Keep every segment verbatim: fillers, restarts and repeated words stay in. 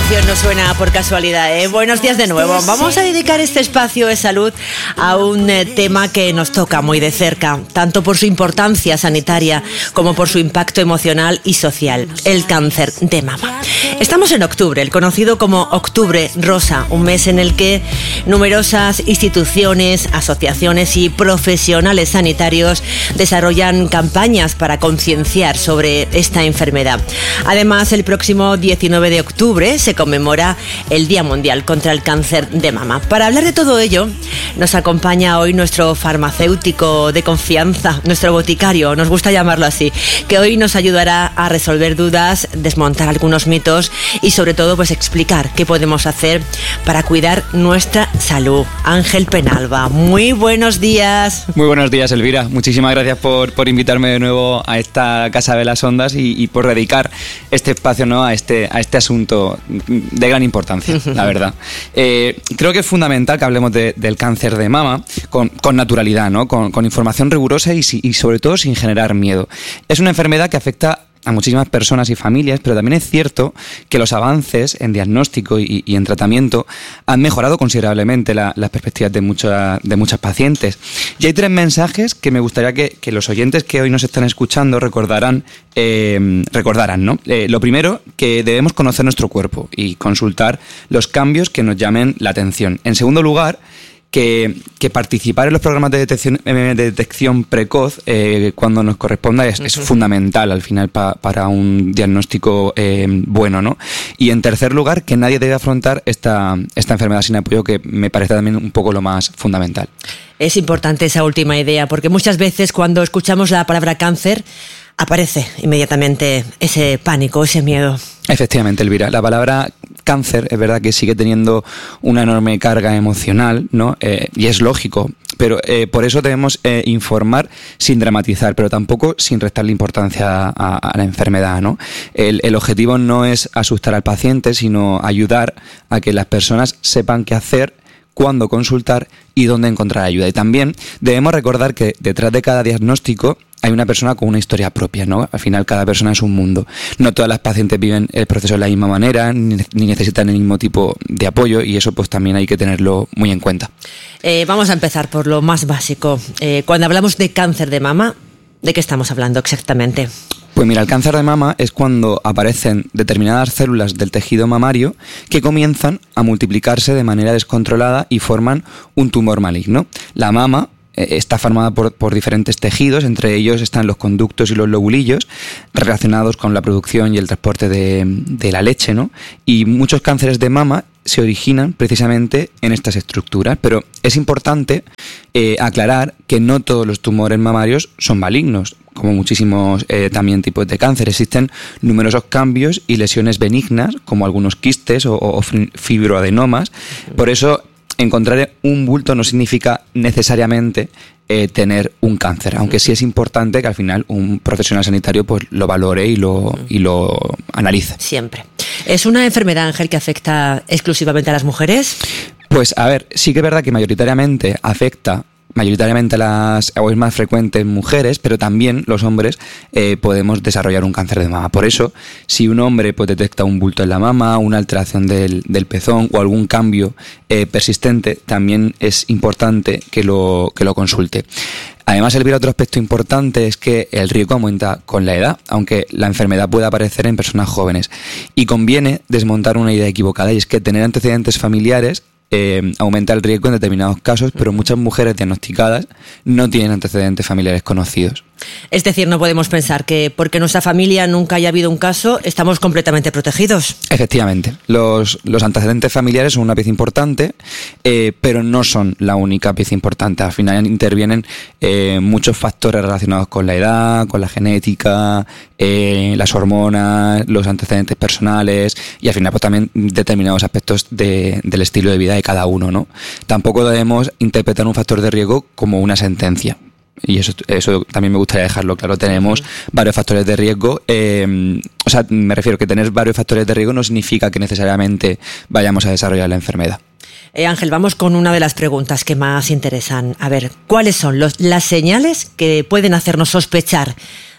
canción no suena por casualidad, ¿eh? Buenos días de nuevo. Vamos a dedicar este espacio de salud a un eh, tema que nos toca muy de cerca, tanto por su importancia sanitaria como por su impacto emocional y social, el cáncer de mama. Estamos en octubre, el conocido como Octubre Rosa, un mes en el que numerosas instituciones, asociaciones y profesionales sanitarios desarrollan campañas para concienciar sobre esta enfermedad. Además, el próximo diecinueve de octubre se conmemora el Día Mundial contra el Cáncer de Mama. Para hablar de todo ello, nos acompaña hoy nuestro farmacéutico de confianza, nuestro boticario, nos gusta llamarlo así, que hoy nos ayudará a resolver dudas, desmontar algunos mitos y sobre todo pues explicar qué podemos hacer para cuidar nuestra salud. Ángel Penalba, muy buenos días. Muy buenos días, Elvira. Muchísimas gracias por, por invitarme de nuevo a esta Casa de las Ondas y, y por dedicar este espacio, ¿no?, a este, a este asunto de gran importancia, la verdad. Eh, creo que es fundamental que hablemos de, del cáncer de mama con, con naturalidad, ¿no?, con, con información rigurosa y, y sobre todo sin generar miedo. Es una enfermedad que afecta a muchísimas personas y familias, pero también es cierto que los avances en diagnóstico y, y en tratamiento han mejorado considerablemente la, las perspectivas de, mucha, de muchas pacientes. Y hay tres mensajes que me gustaría que, que los oyentes que hoy nos están escuchando recordaran, eh, recordaran, ¿no? Eh, lo primero, que debemos conocer nuestro cuerpo y consultar los cambios que nos llamen la atención. En segundo lugar, Que, que participar en los programas de detección, de detección precoz eh, cuando nos corresponda es, uh-huh. es fundamental al final pa, para un diagnóstico eh, bueno, ¿no? Y en tercer lugar, que nadie debe afrontar esta, esta enfermedad sin apoyo, que me parece también un poco lo más fundamental. Es importante esa última idea, porque muchas veces cuando escuchamos la palabra cáncer aparece inmediatamente ese pánico, ese miedo. Efectivamente, Elvira, la palabra cáncer es verdad que sigue teniendo una enorme carga emocional, ¿no? Eh, y es lógico, pero eh, por eso debemos eh, informar sin dramatizar, pero tampoco sin restarle importancia a, a la enfermedad, ¿no? El, el objetivo no es asustar al paciente, sino ayudar a que las personas sepan qué hacer, cuándo consultar y dónde encontrar ayuda. Y también debemos recordar que detrás de cada diagnóstico hay una persona con una historia propia, ¿no? Al final cada persona es un mundo. No todas las pacientes viven el proceso de la misma manera, ni, ni necesitan el mismo tipo de apoyo, y eso pues también hay que tenerlo muy en cuenta. Eh, vamos a empezar por lo más básico. Eh, cuando hablamos de cáncer de mama, ¿de qué estamos hablando exactamente? Pues mira, el cáncer de mama es cuando aparecen determinadas células del tejido mamario que comienzan a multiplicarse de manera descontrolada y forman un tumor maligno. La mama está formada por, por diferentes tejidos, entre ellos están los conductos y los lobulillos relacionados con la producción y el transporte de, de la leche, ¿no? Y muchos cánceres de mama se originan precisamente en estas estructuras, pero es importante eh, aclarar que no todos los tumores mamarios son malignos, como muchísimos eh, también tipos de cáncer. Existen numerosos cambios y lesiones benignas, como algunos quistes o, o fibroadenomas. Por eso, encontrar un bulto no significa necesariamente eh, tener un cáncer, aunque sí es importante que al final un profesional sanitario pues lo valore y lo, y lo analice. Siempre. ¿Es una enfermedad, Ángel, que afecta exclusivamente a las mujeres? Pues a ver, sí que es verdad que mayoritariamente afecta mayoritariamente a las, o es más frecuente en mujeres, pero también los hombres eh, podemos desarrollar un cáncer de mama. Por eso, si un hombre pues, detecta un bulto en la mama, una alteración del, del pezón o algún cambio eh, persistente, también es importante que lo, que lo consulte. Además, Elvira, otro aspecto importante es que el riesgo aumenta con la edad, aunque la enfermedad puede aparecer en personas jóvenes. Y conviene desmontar una idea equivocada, y es que tener antecedentes familiares Eh, aumenta el riesgo en determinados casos, pero muchas mujeres diagnosticadas no tienen antecedentes familiares conocidos. Es decir, no podemos pensar que porque en nuestra familia nunca haya habido un caso, estamos completamente protegidos. Efectivamente, los, los antecedentes familiares son una pieza importante, eh, pero no son la única pieza importante. Al final intervienen eh, muchos factores relacionados con la edad, con la genética, eh, las hormonas, los antecedentes personales y al final pues también determinados aspectos de, del estilo de vida de cada uno, ¿no? Tampoco debemos interpretar un factor de riesgo como una sentencia. Y eso, eso también me gustaría dejarlo claro. Tenemos varios factores de riesgo. Eh, o sea, me refiero que tener varios factores de riesgo no significa que necesariamente vayamos a desarrollar la enfermedad. Eh, Ángel, vamos con una de las preguntas que más interesan. A ver, ¿cuáles son los, las señales que pueden hacernos sospechar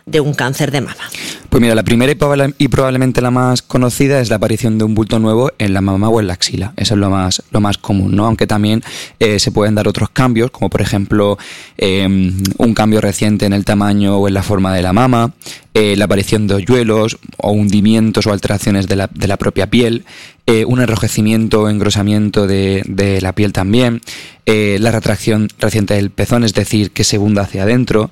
de un cáncer de mama? Pues mira, la primera y probablemente la más conocida es la aparición de un bulto nuevo en la mama o en la axila. Eso es lo más, lo más común, ¿no? Aunque también eh, se pueden dar otros cambios, como por ejemplo eh, un cambio reciente en el tamaño o en la forma de la mama, eh, la aparición de hoyuelos o hundimientos o alteraciones de la, de la propia piel, eh, un enrojecimiento o engrosamiento de, de la piel también, eh, la retracción reciente del pezón, es decir, que se hunda hacia adentro,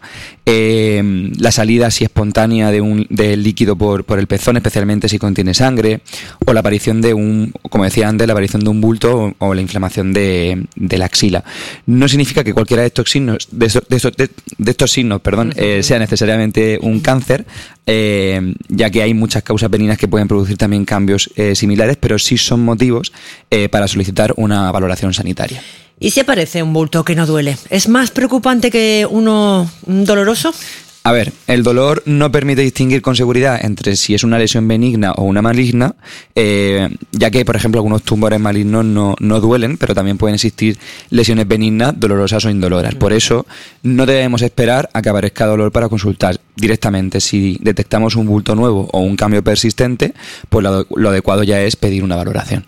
eh, la salida así espontánea de un de líquido por, por el pezón, especialmente si contiene sangre, o la aparición de un, como decía antes, la aparición de un bulto o, o la inflamación de, de la axila. No significa que cualquiera de estos signos, de, estos, de, estos, de, de estos signos, perdón, eh, sea necesariamente un cáncer, eh, ya que hay muchas causas benignas que pueden producir también cambios eh, similares, pero sí son motivos eh, para solicitar una valoración sanitaria. ¿Y si aparece un bulto que no duele? ¿Es más preocupante que uno doloroso? A ver, el dolor no permite distinguir con seguridad entre si es una lesión benigna o una maligna, eh, ya que, por ejemplo, algunos tumores malignos no, no duelen, pero también pueden existir lesiones benignas, dolorosas o indoloras. Por eso, no debemos esperar a que aparezca dolor para consultar directamente. Si detectamos un bulto nuevo o un cambio persistente, pues lo, lo adecuado ya es pedir una valoración.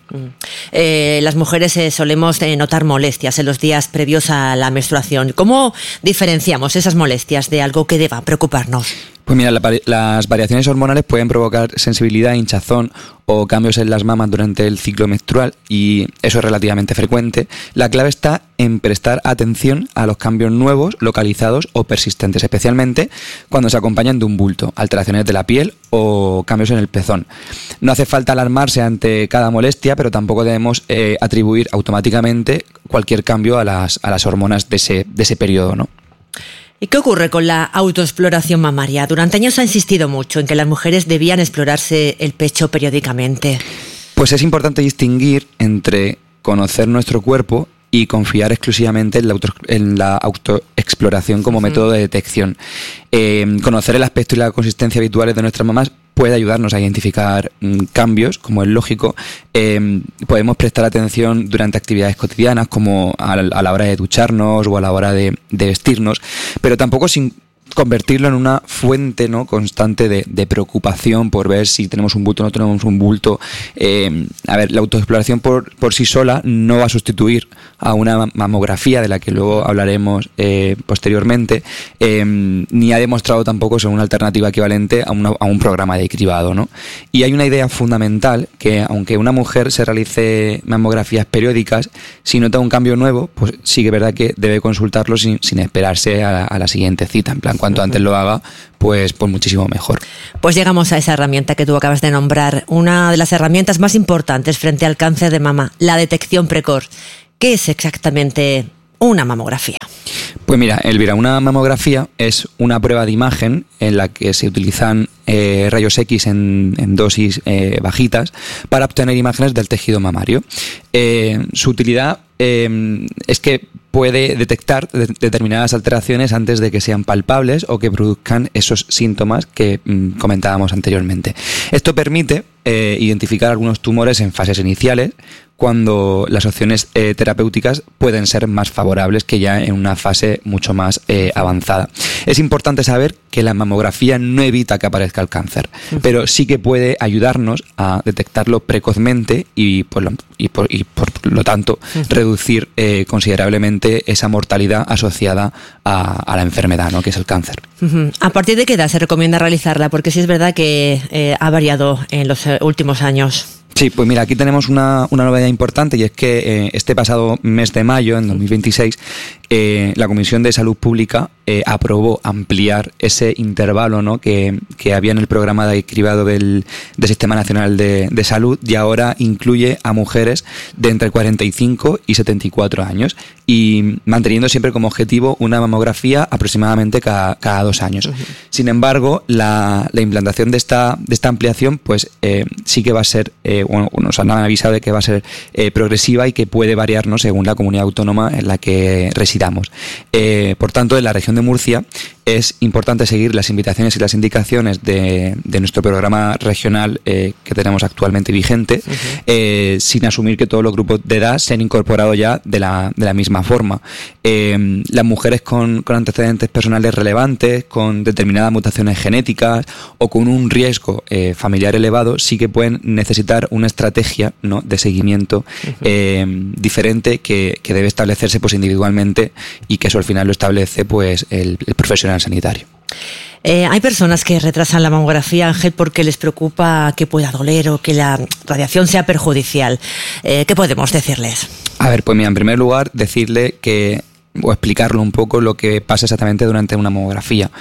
Eh, las mujeres eh, solemos eh, notar molestias en los días previos a la menstruación. ¿Cómo diferenciamos esas molestias de algo que deba preocuparnos? Pues mira, la, las variaciones hormonales pueden provocar sensibilidad, hinchazón o cambios en las mamas durante el ciclo menstrual, y eso es relativamente frecuente. La clave está en prestar atención a los cambios nuevos, localizados o persistentes, especialmente cuando se acompañan de un bulto, alteraciones de la piel o cambios en el pezón. No hace falta alarmarse ante cada molestia, pero tampoco debemos eh, atribuir automáticamente cualquier cambio a las, a las hormonas de ese, de ese periodo, ¿no? ¿Y qué ocurre con la autoexploración mamaria? Durante años se ha insistido mucho en que las mujeres debían explorarse el pecho periódicamente. Pues es importante distinguir entre conocer nuestro cuerpo y confiar exclusivamente en la, auto, en la autoexploración como uh-huh. método de detección. Eh, conocer el aspecto y la consistencia habituales de nuestras mamas puede ayudarnos a identificar mm, cambios, como es lógico. Eh, podemos prestar atención durante actividades cotidianas, como a, a la hora de ducharnos o a la hora de, de vestirnos, pero tampoco sin convertirlo en una fuente, ¿no?, constante de, de preocupación por ver si tenemos un bulto o no tenemos un bulto. Eh, a ver, la autoexploración por, por sí sola no va a sustituir a una mamografía, de la que luego hablaremos eh, posteriormente, eh, ni ha demostrado tampoco ser una alternativa equivalente a, una, a un programa de cribado, ¿no? Y hay una idea fundamental, que aunque una mujer se realice mamografías periódicas, si nota un cambio nuevo, pues sí que es verdad que debe consultarlo sin, sin esperarse a, a la siguiente cita. En plan, cuanto antes lo haga, pues, pues muchísimo mejor. Pues llegamos a esa herramienta que tú acabas de nombrar, una de las herramientas más importantes frente al cáncer de mama, la detección precoz. ¿Qué es exactamente una mamografía? Pues mira, Elvira, una mamografía es una prueba de imagen en la que se utilizan eh, rayos X en, en dosis eh, bajitas para obtener imágenes del tejido mamario. Eh, su utilidad eh, es que puede detectar de- determinadas alteraciones antes de que sean palpables o que produzcan esos síntomas que mm, comentábamos anteriormente. Esto permite eh, identificar algunos tumores en fases iniciales, cuando las opciones eh, terapéuticas pueden ser más favorables que ya en una fase mucho más eh, avanzada. Es importante saber que la mamografía no evita que aparezca el cáncer, uh-huh. pero sí que puede ayudarnos a detectarlo precozmente y por lo, y por, y por lo tanto uh-huh. reducir eh, considerablemente esa mortalidad asociada a, a la enfermedad, ¿no?, que es el cáncer. Uh-huh. ¿A partir de qué edad se recomienda realizarla? Porque sí es verdad que eh, ha variado en los eh, últimos años. Sí, pues mira, aquí tenemos una, una novedad importante, y es que eh, este pasado mes de mayo, en dos mil veintiséis, eh, la Comisión de Salud Pública eh, aprobó ampliar ese intervalo, ¿no?, que, que había en el programa de cribado del, del Sistema Nacional de, de Salud, y ahora incluye a mujeres de entre cuarenta y cinco y setenta y cuatro años, y manteniendo siempre como objetivo una mamografía aproximadamente cada, cada dos años. Uh-huh. Sin embargo, la, la implantación de esta, de esta ampliación, pues eh, sí que va a ser... Eh, Bueno, nos han avisado de que va a ser eh, progresiva y que puede variar, ¿no?, según la comunidad autónoma en la que residamos. necesitamos. Eh, por tanto, en la región de Murcia es importante seguir las invitaciones y las indicaciones de, de nuestro programa regional eh, que tenemos actualmente vigente, uh-huh. eh, sin asumir que todos los grupos de edad se han incorporado ya de la, de la misma forma. Eh, las mujeres con, con antecedentes personales relevantes, con determinadas mutaciones genéticas o con un riesgo eh, familiar elevado, sí que pueden necesitar una estrategia, ¿no?, de seguimiento uh-huh. eh, diferente que, que debe establecerse pues individualmente, y que eso al final lo establece pues el, el profesional sanitario. Eh, hay personas que retrasan la mamografía, Ángel, porque les preocupa que pueda doler o que la radiación sea perjudicial. Eh, ¿Qué podemos decirles? A ver, pues mira, en primer lugar, decirle que o explicarlo un poco lo que pasa exactamente durante una mamografía.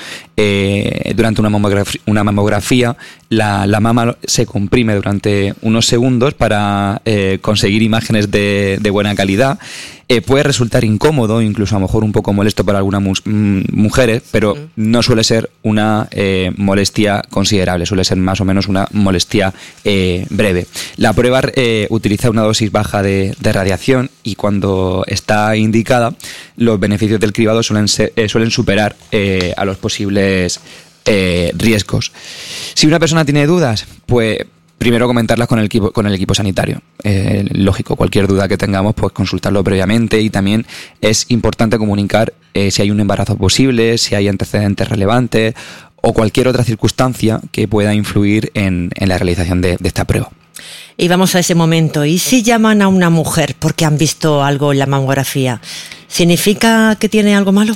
Eh, durante una mamografía, una mamografía la, la mama se comprime durante unos segundos para eh, conseguir imágenes de, de buena calidad. Eh, puede resultar incómodo, incluso a lo mejor un poco molesto para algunas mu- mujeres, pero no suele ser una eh, molestia considerable, suele ser más o menos una molestia eh, breve. La prueba eh, utiliza una dosis baja de, de radiación, y cuando está indicada, los beneficios del cribado suelen, ser, eh, suelen superar eh, a los posibles eh, riesgos. Si una persona tiene dudas, pues primero comentarlas con el equipo, con el equipo sanitario. Eh, lógico, cualquier duda que tengamos, pues consultarlo previamente, y también es importante comunicar eh, si hay un embarazo posible, si hay antecedentes relevantes o cualquier otra circunstancia que pueda influir en, en la realización de, de esta prueba. Y vamos a ese momento. ¿Y si llaman a una mujer porque han visto algo en la mamografía? ¿Significa que tiene algo malo?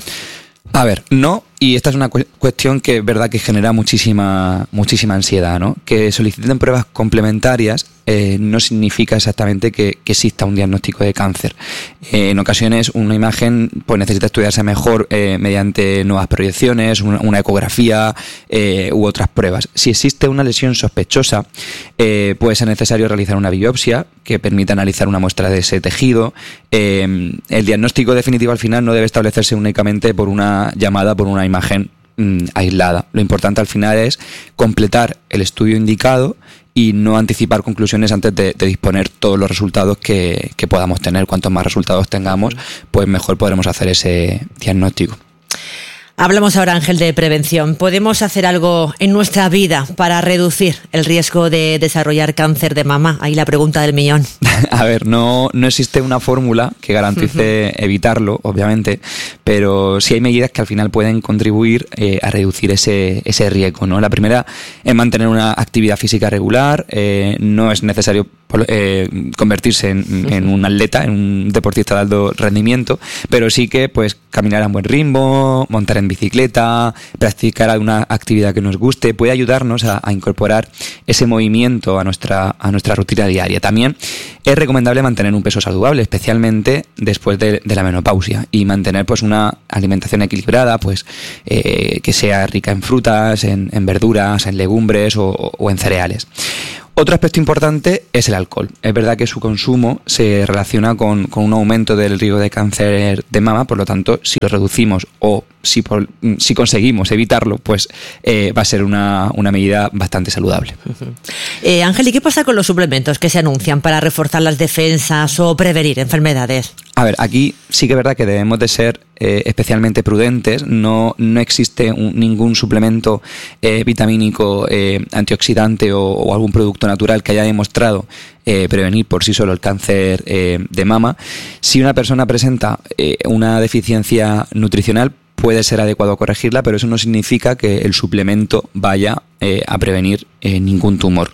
A ver, no, y esta es una cu- cuestión que es verdad que genera muchísima muchísima ansiedad, ¿no? Que soliciten pruebas complementarias eh, no significa exactamente que, que exista un diagnóstico de cáncer. Eh, en ocasiones una imagen pues necesita estudiarse mejor eh, mediante nuevas proyecciones, una, una ecografía eh, u otras pruebas. Si existe una lesión sospechosa, eh, puede ser necesario realizar una biopsia que permita analizar una muestra de ese tejido. Eh, el diagnóstico definitivo al final no debe establecerse únicamente por una llamada, por una imagen mmm, aislada. Lo importante al final es completar el estudio indicado y no anticipar conclusiones antes de, de disponer todos los resultados que, que podamos tener. Cuantos más resultados tengamos, pues mejor podremos hacer ese diagnóstico. Hablamos ahora, Ángel, de prevención. ¿Podemos hacer algo en nuestra vida para reducir el riesgo de desarrollar cáncer de mama? Ahí la pregunta del millón. A ver, no, no existe una fórmula que garantice uh-huh. evitarlo, obviamente, pero sí hay medidas que al final pueden contribuir eh, a reducir ese, ese riesgo, ¿no? La primera es mantener una actividad física regular. Eh, no es necesario eh, convertirse en, uh-huh. en un atleta, en un deportista de alto rendimiento, pero sí que pues caminar a un buen ritmo, montar en bicicleta, practicar alguna actividad que nos guste, puede ayudarnos a, a incorporar ese movimiento a nuestra, a nuestra rutina diaria. También es recomendable mantener un peso saludable, especialmente después de, de la menopausia, y mantener pues una alimentación equilibrada, pues eh, que sea rica en frutas, en, en verduras, en legumbres o, o en cereales. Otro aspecto importante es el alcohol. Es verdad que su consumo se relaciona con, con un aumento del riesgo de cáncer de mama, por lo tanto, si lo reducimos o si, por, si conseguimos evitarlo, pues eh, va a ser una, una medida bastante saludable. Uh-huh. Eh, Ángel, ¿y qué pasa con los suplementos que se anuncian para reforzar las defensas o prevenir enfermedades? A ver, aquí sí que es verdad que debemos de ser eh, especialmente prudentes. No, no existe un, ningún suplemento eh, vitamínico, eh, antioxidante o, o algún producto natural que haya demostrado eh, prevenir por sí solo el cáncer eh, de mama. Si una persona presenta eh, una deficiencia nutricional, puede ser adecuado corregirla, pero eso no significa que el suplemento vaya eh, a prevenir eh, ningún tumor.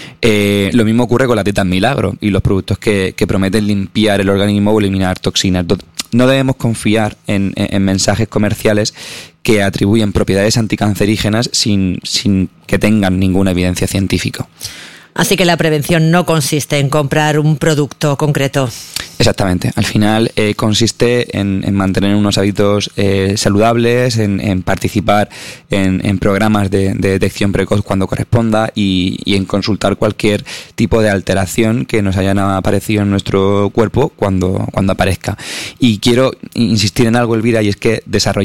Eh, lo mismo ocurre con la dieta milagro y los productos que, que prometen limpiar el organismo o eliminar toxinas. No debemos confiar en, en, en mensajes comerciales que atribuyen propiedades anticancerígenas sin, sin que tengan ninguna evidencia científica. Así que la prevención no consiste en comprar un producto concreto. Exactamente. Al final eh, consiste en, en mantener unos hábitos eh, saludables, en, en participar en, en programas de, de detección precoz cuando corresponda y, y en consultar cualquier tipo de alteración que nos hayan aparecido en nuestro cuerpo cuando, cuando aparezca. Y quiero insistir en algo, Elvira, y es que desarrollar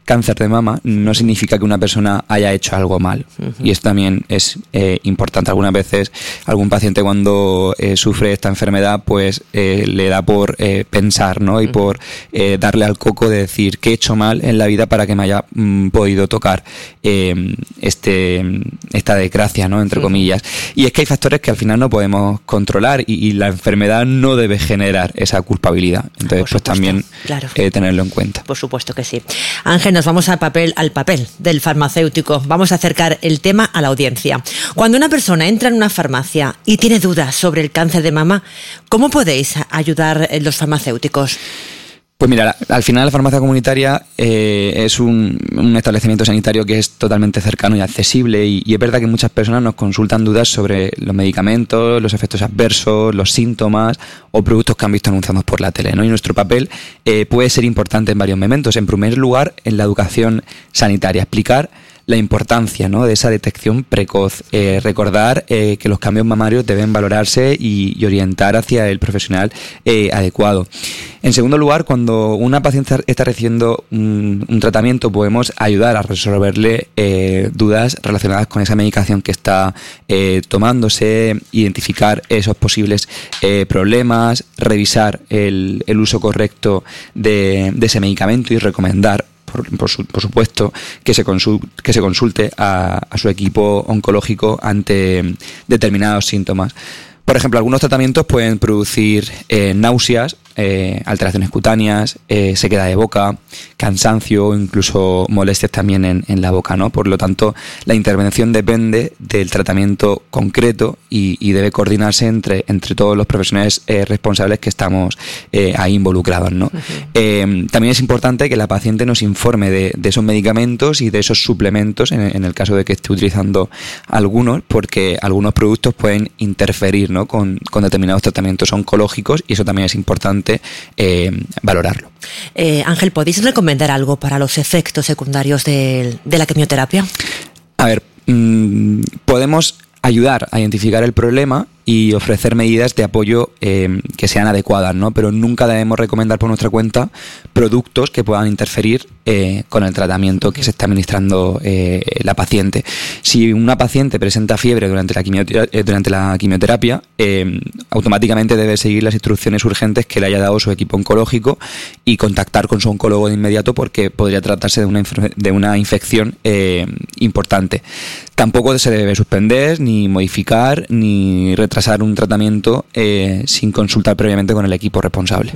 cáncer de mama, no significa que una persona haya hecho algo mal. Uh-huh. Y esto también es eh, importante. Algunas veces algún paciente cuando eh, sufre esta enfermedad, pues eh, le da por eh, pensar, ¿no? Y uh-huh. por eh, darle al coco de decir qué he hecho mal en la vida para que me haya mm, podido tocar eh, este esta desgracia, ¿no? Entre uh-huh. comillas. Y es que hay factores que al final no podemos controlar y, y la enfermedad no debe generar esa culpabilidad. Entonces, pues también claro. eh, tenerlo en cuenta. Por supuesto que sí. Ángel, nos vamos al papel, al papel del farmacéutico. Vamos a acercar el tema a la audiencia. Cuando una persona entra en una farmacia y tiene dudas sobre el cáncer de mama, ¿cómo podéis ayudar los farmacéuticos? Pues mira, al final la farmacia comunitaria eh, es un, un establecimiento sanitario que es totalmente cercano y accesible y, y es verdad que muchas personas nos consultan dudas sobre los medicamentos, los efectos adversos, los síntomas o productos que han visto anunciados por la tele, ¿no? Y nuestro papel eh, puede ser importante en varios momentos. En primer lugar, en la educación sanitaria, explicar la importancia, ¿no? de esa detección precoz, eh, recordar eh, que los cambios mamarios deben valorarse y, y orientar hacia el profesional eh, adecuado. En segundo lugar, cuando una paciente está recibiendo un, un tratamiento, podemos ayudar a resolverle eh, dudas relacionadas con esa medicación que está eh, tomándose, identificar esos posibles eh, problemas, revisar el, el uso correcto de, de ese medicamento y recomendar Por, por, su, por supuesto, que se, consul, que se consulte a, a su equipo oncológico ante determinados síntomas. Por ejemplo, algunos tratamientos pueden producir eh, náuseas, eh, alteraciones cutáneas, eh, sequedad de boca, cansancio, incluso molestias también en, en la boca, ¿no? Por lo tanto, la intervención depende del tratamiento concreto y, y debe coordinarse entre, entre todos los profesionales eh, responsables que estamos eh, ahí involucrados, ¿no? Uh-huh. Eh, también es importante que la paciente nos informe de, de esos medicamentos y de esos suplementos, en, en el caso de que esté utilizando algunos, porque algunos productos pueden interferir, ¿no? Con, con determinados tratamientos oncológicos y eso también es importante eh, valorarlo. Eh, Ángel, ¿podéis recomendar algo para los efectos secundarios de, de la quimioterapia? A ver, mmm, podemos ayudar a identificar el problema y ofrecer medidas de apoyo eh, que sean adecuadas, ¿no? Pero nunca debemos recomendar por nuestra cuenta productos que puedan interferir eh, con el tratamiento que se está administrando eh, la paciente. Si una paciente presenta fiebre durante la quimioterapia, eh, durante la quimioterapia eh, automáticamente debe seguir las instrucciones urgentes que le haya dado su equipo oncológico y contactar con su oncólogo de inmediato porque podría tratarse de una, inf- de una infección eh, importante. Tampoco se debe suspender, ni modificar, ni retrasar un tratamiento eh, sin consultar previamente con el equipo responsable.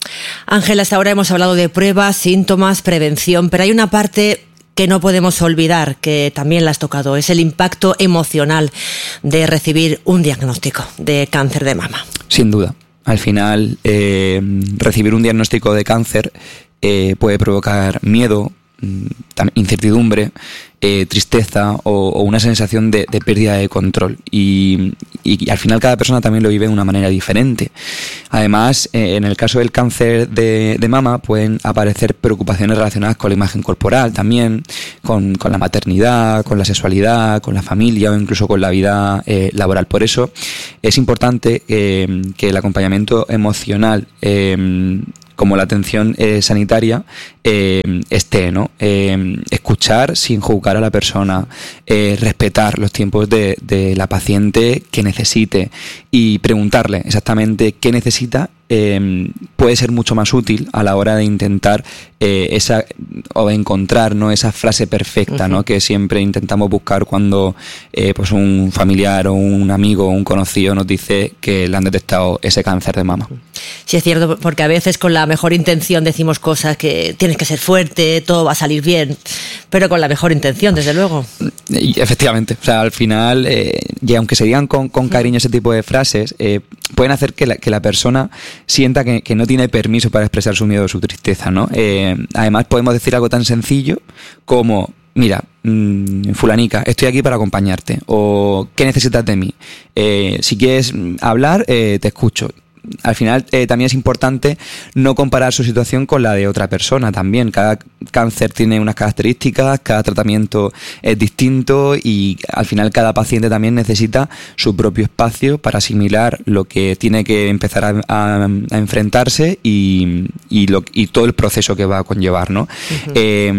Ángel, hasta ahora hemos hablado de pruebas, síntomas, prevención, pero hay una parte que no podemos olvidar, que también la has tocado, es el impacto emocional de recibir un diagnóstico de cáncer de mama. Sin duda. Al final, eh, recibir un diagnóstico de cáncer eh, puede provocar miedo, incertidumbre, eh, tristeza o, o una sensación de, de pérdida de control y, y, y al final cada persona también lo vive de una manera diferente. Además, eh, en el caso del cáncer de, de mama pueden aparecer preocupaciones relacionadas con la imagen corporal también, con, con la maternidad, con la sexualidad, con la familia o incluso con la vida eh, laboral. Por eso es importante eh, que el acompañamiento emocional eh, como la atención eh, sanitaria eh, esté, ¿no? Eh, escuchar sin juzgar a la persona, eh, respetar los tiempos de, de la paciente que necesite y preguntarle exactamente qué necesita. Eh, puede ser mucho más útil a la hora de intentar eh, esa o de encontrar, ¿no? esa frase perfecta, uh-huh. ¿no? que siempre intentamos buscar cuando eh, pues un familiar o un amigo o un conocido nos dice que le han detectado ese cáncer de mama. Sí, es cierto, porque a veces con la mejor intención decimos cosas que tienes que ser fuerte, todo va a salir bien, pero con la mejor intención, desde luego. Y efectivamente, o sea, al final, eh, y aunque se digan con, con cariño ese tipo de frases, eh, pueden hacer que la, que la persona sienta que, que no tiene permiso para expresar su miedo o su tristeza, ¿no? Eh, además, podemos decir algo tan sencillo como: mira, mmm, fulanica, estoy aquí para acompañarte, o ¿qué necesitas de mí? Eh, si quieres hablar, eh, te escucho. Al final eh, también es importante no comparar su situación con la de otra persona también. Cada cáncer tiene unas características, cada tratamiento es distinto y al final cada paciente también necesita su propio espacio para asimilar lo que tiene que empezar a, a, a enfrentarse y, y, lo, y todo el proceso que va a conllevar, ¿no? Uh-huh. Eh,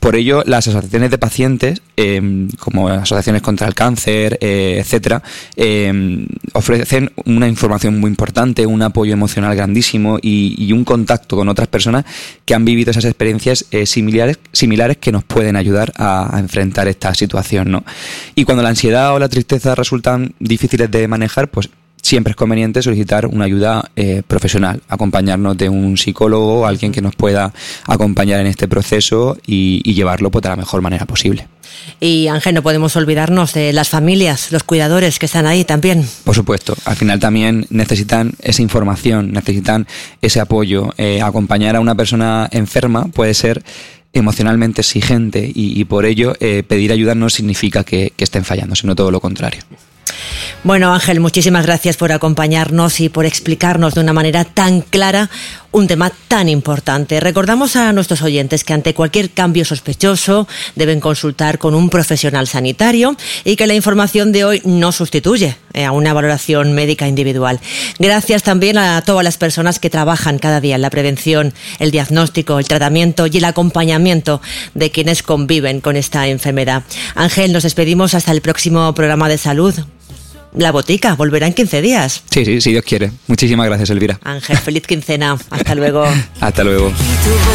por ello, las asociaciones de pacientes, eh, como asociaciones contra el cáncer, eh, etcétera, eh, ofrecen una información muy importante, un apoyo emocional grandísimo y, y un contacto con otras personas que han vivido esas experiencias eh, similares, similares que nos pueden ayudar a, a enfrentar esta situación, ¿no? Y cuando la ansiedad o la tristeza resultan difíciles de manejar, pues siempre es conveniente solicitar una ayuda eh, profesional, acompañarnos de un psicólogo o alguien que nos pueda acompañar en este proceso y, y llevarlo pues, de la mejor manera posible. Y Ángel, no podemos olvidarnos de las familias, los cuidadores que están ahí también. Por supuesto, al final también necesitan esa información, necesitan ese apoyo. Eh, acompañar a una persona enferma puede ser emocionalmente exigente y, y por ello eh, pedir ayuda no significa que, que estén fallando, sino todo lo contrario. Bueno, Ángel, muchísimas gracias por acompañarnos y por explicarnos de una manera tan clara un tema tan importante. Recordamos a nuestros oyentes que ante cualquier cambio sospechoso deben consultar con un profesional sanitario y que la información de hoy no sustituye a una valoración médica individual. Gracias también a todas las personas que trabajan cada día en la prevención, el diagnóstico, el tratamiento y el acompañamiento de quienes conviven con esta enfermedad. Ángel, nos despedimos hasta el próximo programa de salud. La Botica volverá en quince días. Sí, sí, si Dios quiere. Muchísimas gracias, Elvira. Ángel, feliz quincena. Hasta luego. Hasta luego.